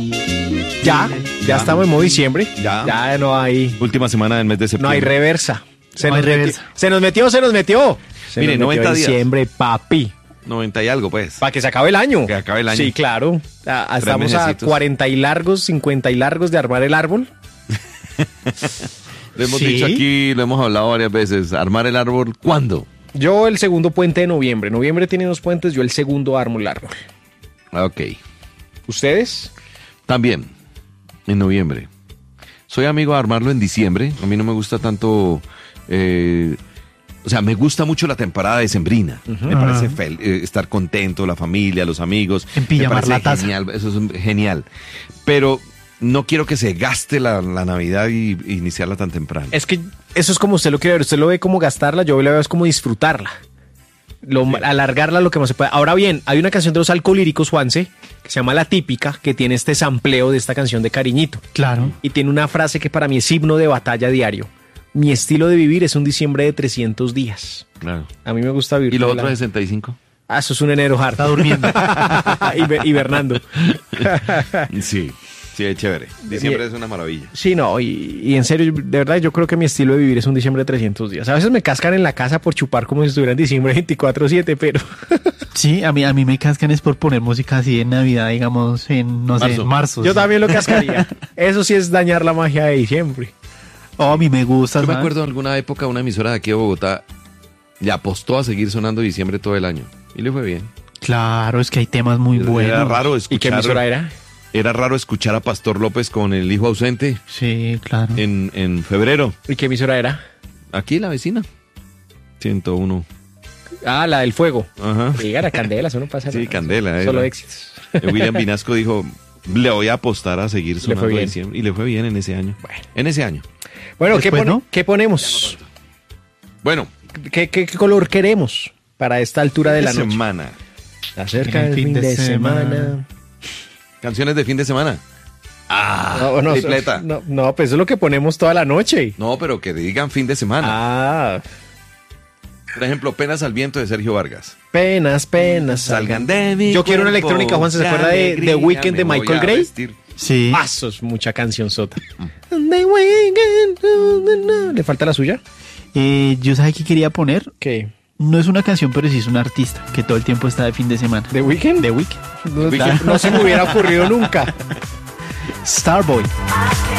Ya estamos en modo diciembre. Ya no hay. Última semana del mes de No septiembre. hay reversa. Se No nos hay metió. reversa. Se nos metió. Mire, 90 días. Diciembre, papi. 90 y algo, pues. Para que se acabe el año. Que acabe el año. Sí, claro. Estamos a mesecitos. 40 y largos, 50 y largos de armar el árbol. Lo hemos Sí. dicho aquí, lo hemos hablado varias veces. Armar el árbol, ¿cuándo? Yo el segundo puente de noviembre. Noviembre tiene 2 puentes, yo el segundo armo el árbol. Ok. ¿Ustedes? También, en noviembre. Soy amigo de armarlo en diciembre. A mí no me gusta tanto... o sea, me gusta mucho la temporada decembrina. Me parece estar contento, la familia, los amigos. En pijamar me parece la taza. genial, eso es genial. Pero no quiero que se gaste la Navidad y iniciarla tan temprano. Es que eso es como usted lo quiere ver. Usted lo ve como gastarla, yo lo veo es como disfrutarla. Alargarla lo que más se puede. Ahora bien, hay una canción de los Alcolíricos, Juanse, que se llama La Típica, que tiene este sampleo de esta canción de Cariñito. Claro. Y tiene una frase que para mí es himno de batalla diario. Mi estilo de vivir es un diciembre de 300 días. Claro. A mí me gusta vivir. ¿Y lo con otro la- de 65? Ah, eso es un enero hard. Está durmiendo. Hibernando. Sí, sí, es chévere. Diciembre es una maravilla. Sí, no, y en serio, de verdad, yo creo que mi estilo de vivir es un diciembre de 300 días. A veces me cascan en la casa por chupar como si estuviera en diciembre 24/7, pero Sí, a mí me cascan es por poner música así en Navidad, digamos, en, no sé, marzo. yo sí. también lo cascaría. Eso sí es dañar la magia de diciembre. Oh, a mí me gusta. Yo me ¿sabes? acuerdo en alguna época una emisora de aquí de Bogotá le apostó a seguir sonando diciembre todo el año. Y le fue bien. Claro, es que hay temas muy buenos. Era raro ¿Y qué escuchar. emisora era? Era raro escuchar a Pastor López con el hijo ausente Sí, claro. en febrero. ¿Y qué emisora era? Aquí la vecina. 101. Ah, la del fuego. Ajá. Diga, la Candela, eso no pasa Sí, nada. Candela, Solo era. éxitos. William Vinasco dijo, le voy a apostar a seguir fue sonando bien. diciembre. Y le fue bien en ese año. Bueno. En ese año. Bueno, Después, ¿no? ¿qué ponemos? Bueno, ¿Qué color queremos para esta altura de la noche? semana. Acerca del fin de semana. Canciones de fin de semana. No, tripleta. No, pues eso es lo que ponemos toda la noche. No, pero que digan fin de semana. Ah, Por ejemplo, Penas al viento de Sergio Vargas. penas. Salgan de mi Yo quiero una cuerpo, electrónica, Juan, ¿se de acuerda de alegría, The Weeknd de me voy Michael a Gray? vestir. Sí. Ah, eso es mucha canción sota. The Weeknd. ¿Le falta la suya? Yo sabía que quería poner, ¿Qué? no es una canción, pero sí es un artista que todo el tiempo está de fin de semana. ¿The Weeknd? The Weeknd. No se me hubiera ocurrido nunca. Starboy.